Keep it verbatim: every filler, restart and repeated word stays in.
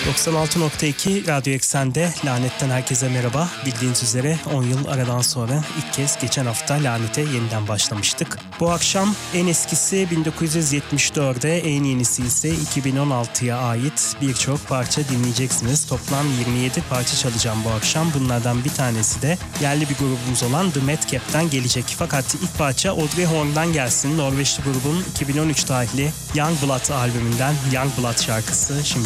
doksan altı nokta iki Radyo Eksen'de Lanet'ten herkese merhaba. Bildiğiniz üzere on yıl aradan sonra ilk kez geçen hafta Lanet'e yeniden başlamıştık. Bu akşam en eskisi bin dokuz yüz yetmiş dörde, en yenisi ise iki bin on altıya ait birçok parça dinleyeceksiniz. Toplam yirmi yedi parça çalacağım bu akşam. Bunlardan bir tanesi de yerli bir grubumuz olan The Madcap'ten gelecek. Fakat ilk parça Audrey Horne'dan gelsin. Norveçli grubun iki bin on üç tarihli Young Blood albümünden Young Blood şarkısı. Şimdi